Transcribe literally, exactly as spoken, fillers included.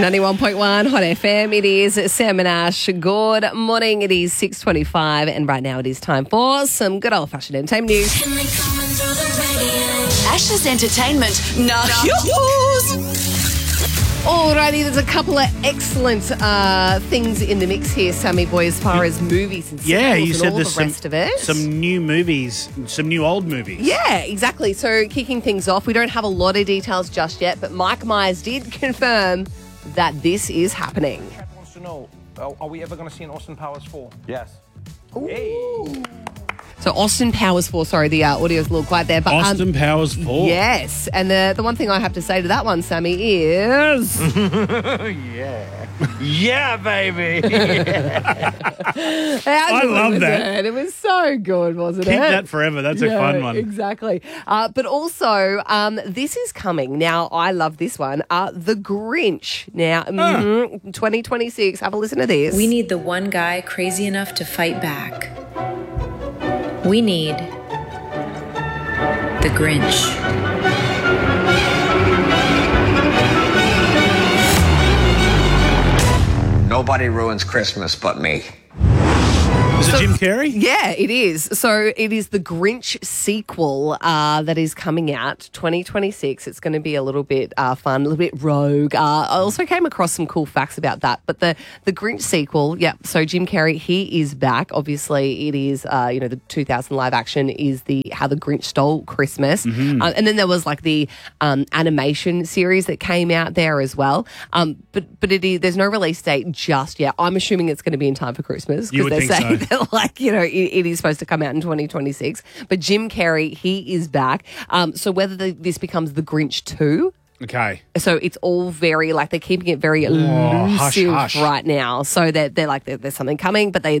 ninety-one point one Hot F M. It is Sam and Ash. Good morning. It is six twenty-five, and right now it is time for some good old-fashioned entertainment news. Ash's entertainment. Nah, yours. Alrighty, there's a couple of excellent uh, things in the mix here, Sammy boy, as far as movies and Yeah, you and said all there's the rest some, of it. some new movies, some new old movies. Yeah, exactly. So kicking things off, we don't have a lot of details just yet, but Mike Myers did confirm that this is happening. Chat wants to know, uh, are we ever going to see an Austin Powers four? Yes. Ooh. So Austin Powers four, sorry, the uh, audio's a little quiet there. But, Austin um, Powers four. Yes, and the, the one thing I have to say to that one, Sammy, is... yeah. Yeah, baby. I love that. It? it was so good, wasn't Keep it? that forever. That's a Yeah, fun one. Exactly. Uh, but also, um, this is coming. Now, I love this one. Uh, The Grinch. Now, mhm, twenty twenty-six. Have a listen to this. We need the one guy crazy enough to fight back. We need the Grinch. Nobody ruins Christmas but me. Is it Jim Carrey? Yeah, it is. So it is the Grinch sequel uh, that is coming out twenty twenty-six. It's going to be a little bit uh, fun, a little bit rogue. Uh, I also came across some cool facts about that. But the, the Grinch sequel, yeah, so Jim Carrey, he is back. Obviously, it is, uh, you know, the two thousand live action is the How the Grinch Stole Christmas. Mm-hmm. Uh, and then there was like the um, animation series that came out there as well. Um, but but it is, there's no release date just yet. I'm assuming it's going to be in time for Christmas. You would they're think saying so. that, like, you know, it, it is supposed to come out in twenty twenty-six. But Jim Carrey, he is back. Um, so whether the, this becomes The Grinch two, Okay. so it's all very, like, they're keeping it very hush, elusive hush. right now. So they're, they're like, there- there's something coming, but they